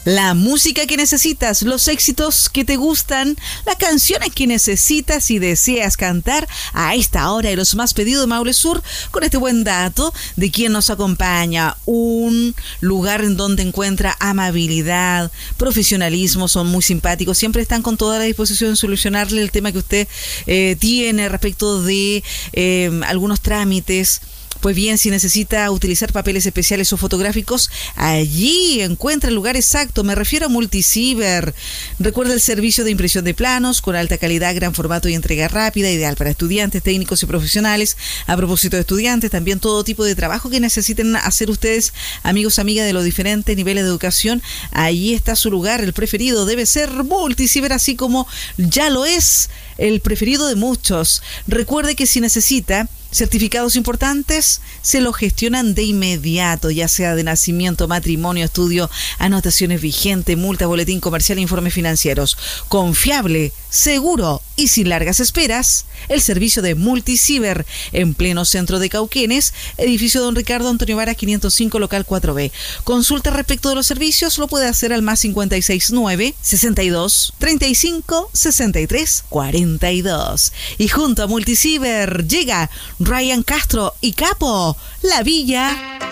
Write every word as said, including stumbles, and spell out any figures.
La música que necesitas, los éxitos que te gustan, las canciones que necesitas y deseas cantar a esta hora de los más pedidos de Maule Sur, con este buen dato de quien nos acompaña. Un lugar en donde encuentra amabilidad, profesionalismo, son muy simpáticos, siempre están con toda la disposición de solucionarle el tema que usted eh, tiene respecto de eh, algunos trámites. Pues bien, si necesita utilizar papeles especiales o fotográficos, allí encuentra el lugar exacto. Me refiero a Multiciber. Recuerda el servicio de impresión de planos con alta calidad, gran formato y entrega rápida, ideal para estudiantes, técnicos y profesionales. A propósito de estudiantes, también todo tipo de trabajo que necesiten hacer ustedes, amigos, amigas de los diferentes niveles de educación. Allí está su lugar, el preferido debe ser Multiciber, así como ya lo es el preferido de muchos. Recuerde que si necesita certificados importantes, se los gestionan de inmediato, ya sea de nacimiento, matrimonio, estudio, anotaciones vigentes, multa, boletín comercial e informes financieros. Confiable, seguro y sin largas esperas, el servicio de Multiciber en pleno centro de Cauquenes, edificio Don Ricardo Antonio Varas quinientos cinco, local cuatro B. Consulta respecto de los servicios lo puede hacer al más cincuenta y seis nueve, sesenta y dos, treinta y cinco, sesenta y tres, cuarenta y dos. Y junto a Multiciber llega Ryan Castro y Capo, La Villa.